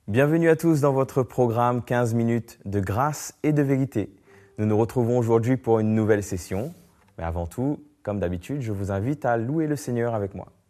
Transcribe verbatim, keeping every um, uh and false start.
Bienvenue à tous dans votre programme quinze minutes de grâce et de vérité. Nous nous retrouvons aujourd'hui pour une nouvelle session. Mais avant tout, comme d'habitude, je vous invite à louer le Seigneur avec moi.